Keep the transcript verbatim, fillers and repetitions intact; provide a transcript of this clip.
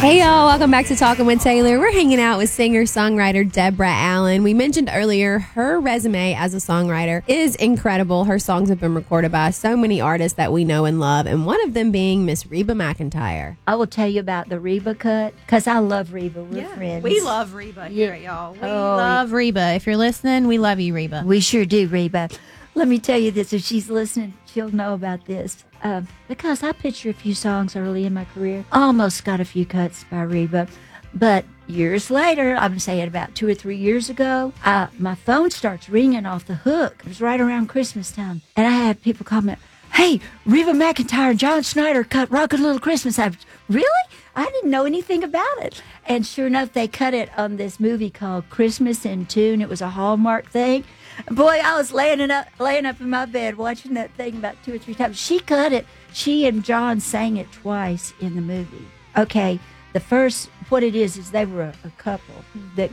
Hey y'all, welcome back to Talking with Taylor. We're hanging out with singer-songwriter Deborah Allen. We mentioned earlier her resume as a songwriter is incredible. Her songs have been recorded by so many artists that we know and love, and one of them being Miss Reba McEntire. I will tell you about the Reba cut, because I love Reba. We're yeah, friends. We love Reba here, Yeah. y'all. We Oh, love Reba. If you're listening, we love you, Reba. We sure do, Reba. Let me tell you this. If she's listening, she'll know about this. Um, because I picture a few songs early in my career. Almost got a few cuts by Reba. But years later, I'm saying about two or three years ago, uh, my phone starts ringing off the hook. It was right around Christmas time. And I had people comment, hey, Reba McEntire and John Schneider cut Rockin' Little Christmas. I, really? I didn't know anything about it. And sure enough, they cut it on this movie called Christmas in Tune. It was a Hallmark thing. Boy, I was laying it up, laying up in my bed watching that thing about two or three times. She cut it. She and John sang it twice in the movie. Okay, the first, what it is, is they were a, a couple that